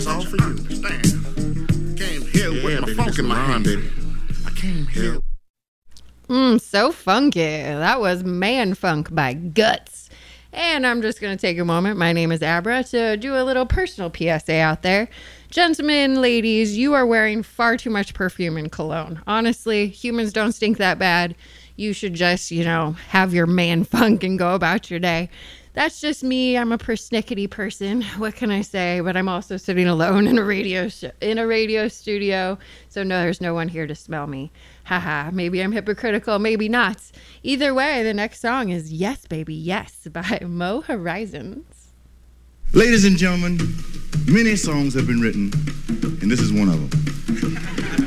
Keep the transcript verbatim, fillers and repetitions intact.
It's all for you. Understand? Came here Yeah, with my baby, funk this in my is mine, hand. baby. I came here. Mmm, so funky. That was Man Funk by Guts. And I'm just going to take a moment. My name is Abra to do a little personal P S A out there. Gentlemen, ladies, you are wearing far too much perfume and cologne. Honestly, humans don't stink that bad. You should just, you know, have your man funk and go about your day. That's just me. I'm a persnickety person. What can I say? But I'm also sitting alone in a radio sh- in a radio studio. So no, there's no one here to smell me. Haha, maybe I'm hypocritical, maybe not. Either way, the next song is Yes Baby Yes by Mo Horizons. Ladies and gentlemen, many songs have been written, and this is one of them.